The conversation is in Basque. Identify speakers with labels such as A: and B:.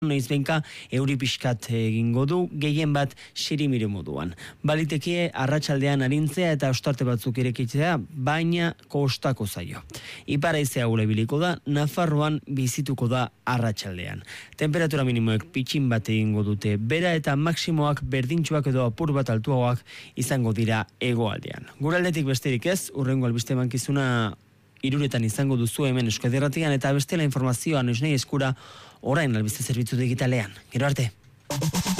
A: noizbenka euri pixkat egingo du, gehien bat sirimiri moduan. Baliteke arratsaldean arintzea eta ostarte batzuk irekitzea, baina kostako zaio. Ipar-haizea ibiliko da, Nafarroan bizituko da arratsaldean. Temperatura minimoek pitxin bat egingo dute, bera eta maksimoak berdintxoak edo apur bat altuagoak izango dira hegoaldean. Guraldetik besterik ez, hurrengo albiste emankizuna 3:00 izango duzu hemen Euskadi Irratian eta bestela informazioa noiznei eskura orain albiste zerbitzu digitalean. Gero arte.